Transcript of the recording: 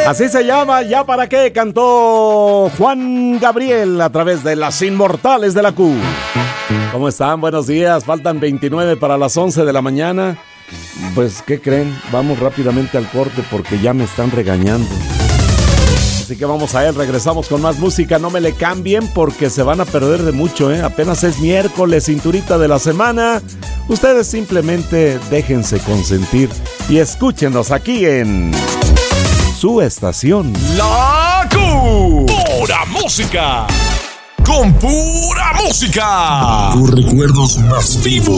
Así se llama, ¿ya para qué? Cantó Juan Gabriel a través de Las Inmortales de la Q. ¿Cómo están? Buenos días. Faltan 29 para las 11 de la mañana. Pues, ¿qué creen? Vamos rápidamente al corte porque ya me están regañando. Así que vamos a él, regresamos con más música. No me le cambien porque se van a perder de mucho, ¿eh? Apenas es miércoles, cinturita de la semana. Ustedes simplemente déjense consentir y escúchenos aquí en su estación. La Q. Pura música. Con pura música. Tus recuerdos más vivos